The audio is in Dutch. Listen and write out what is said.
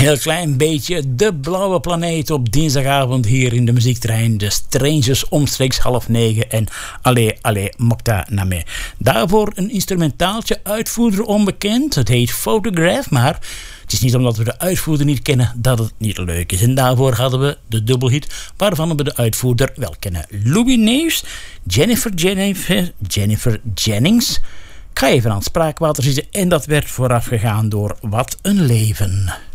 heel klein beetje de blauwe planeet op dinsdagavond hier in de muziektrein. De Strangers omstreeks 8:30 en allee, mokta na me. Daarvoor een instrumentaaltje, uitvoerder onbekend. Het heet Photograph, maar het is niet omdat we de uitvoerder niet kennen dat het niet leuk is. En daarvoor hadden we de dubbelhit waarvan we de uitvoerder wel kennen. Louis Neefs, Jennifer Jennings. Ik ga even aan het spraakwater zitten en dat werd voorafgegaan door Wat een leven.